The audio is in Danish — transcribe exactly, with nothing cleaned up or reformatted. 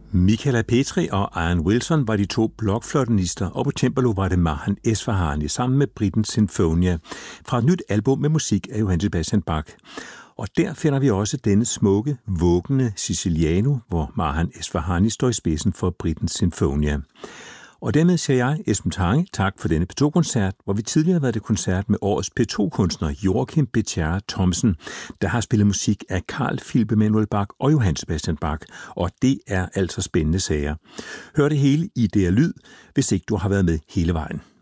Michala Petri og Ian Wilson var de to blokfløjtenister, og på cembalo var det Mahan Esfahani sammen med Britten Sinfonia fra et nyt album med musik af Johann Sebastian Bach. Og der finder vi også denne smukke, vuggende Siciliano, hvor Mahan Esfahani står i spidsen for Britten Sinfonia. Og dermed siger jeg, Esben Tange, tak for denne P to-koncert, hvor vi tidligere har været til koncert med årets P to-kunstner Joachim Becerra Thomsen, der har spillet musik af Carl Philipp Emanuel Bach og Johann Sebastian Bach, og det er altså spændende sager. Hør det hele i D R Lyd, hvis ikke du har været med hele vejen.